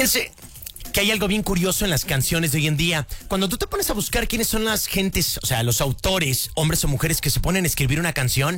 Fíjense que hay algo bien curioso en las canciones de hoy en día. Cuando tú te pones a buscar quiénes son las gentes, o sea, los autores, hombres o mujeres que se ponen a escribir una canción,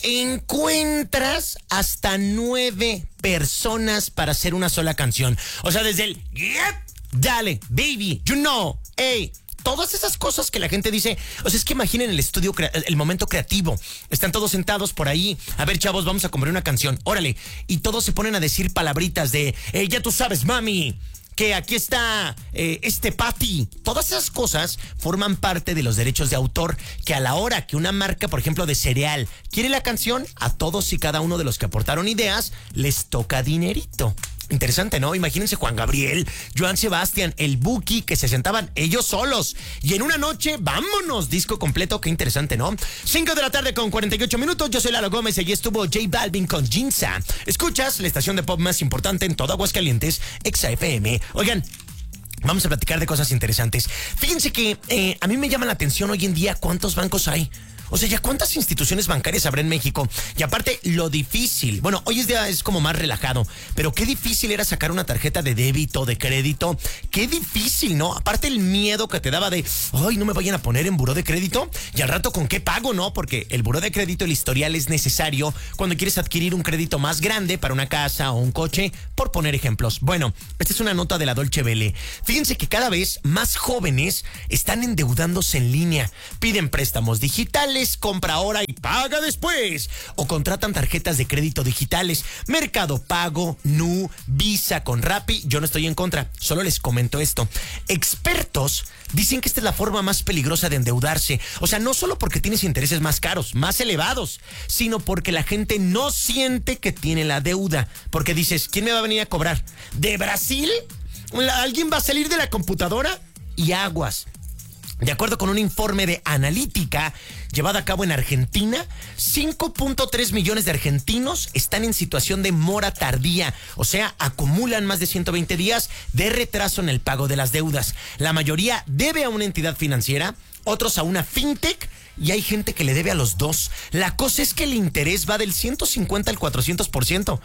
encuentras hasta 9 personas para hacer una sola canción. O sea, desde el yep, dale, baby, you know, hey, todas esas cosas que la gente dice. O sea, es que imaginen el estudio, el momento creativo. Están todos sentados por ahí. A ver, chavos, vamos a componer una canción. Órale. Y todos se ponen a decir palabritas de, ya tú sabes, mami, que aquí está Patty. Todas esas cosas forman parte de los derechos de autor, que a la hora que una marca, por ejemplo, de cereal, quiere la canción, a todos y cada uno de los que aportaron ideas les toca dinerito. Interesante, ¿no? Imagínense Juan Gabriel, Joan Sebastián, el Buki, que se sentaban ellos solos. Y en una noche, vámonos, disco completo. Qué interesante, ¿no? 5 de la tarde con 48 minutos. Yo soy Lalo Gómez y allí estuvo J Balvin con Ginza. Escuchas la estación de pop más importante en todo Aguascalientes, Exa FM. Oigan, vamos a platicar de cosas interesantes. Fíjense que a mí me llama la atención hoy en día cuántos bancos hay. O sea, ¿ya cuántas instituciones bancarias habrá en México? Y aparte, lo difícil. Bueno, hoy en día es como más relajado, pero qué difícil era sacar una tarjeta de débito, de crédito. Qué difícil, ¿no? Aparte el miedo que te daba de, ay, no me vayan a poner en buró de crédito. Y al rato, ¿con qué pago, no? Porque el buró de crédito, el historial es necesario cuando quieres adquirir un crédito más grande para una casa o un coche, por poner ejemplos. Bueno, esta es una nota de la Deutsche Welle. Fíjense que cada vez más jóvenes están endeudándose en línea. Piden préstamos digitales, compra ahora y paga después, o contratan tarjetas de crédito digitales. Mercado Pago, Nu, Visa con Rappi. Yo no estoy en contra, solo les comento esto. Expertos dicen que esta es la forma más peligrosa de endeudarse. O sea, no solo porque tienes intereses más caros, más elevados, sino porque la gente no siente que tiene la deuda. Porque dices, ¿quién me va a venir a cobrar? ¿De Brasil? ¿Alguien va a salir de la computadora? Y aguas. De acuerdo con un informe de Analítica llevado a cabo en Argentina, 5.3 millones de argentinos están en situación de mora tardía, o sea, acumulan más de 120 días de retraso en el pago de las deudas. La mayoría debe a una entidad financiera, otros a una fintech, y hay gente que le debe a los dos. La cosa es que el interés va del 150 al 400%.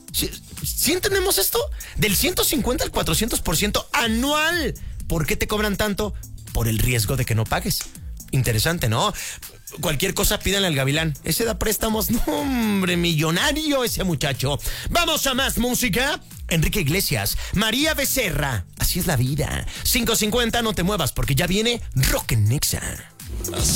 ¿Sí entendemos esto? Del 150 al 400% anual. ¿Por qué te cobran tanto? Por el riesgo de que no pagues. Interesante, ¿no? Cualquier cosa pídanle al Gavilán. Ese da préstamos. No, hombre, millonario ese muchacho. Vamos a más música. Enrique Iglesias, María Becerra. Así es la vida. 5:50, no te muevas porque ya viene Rock en Nexa.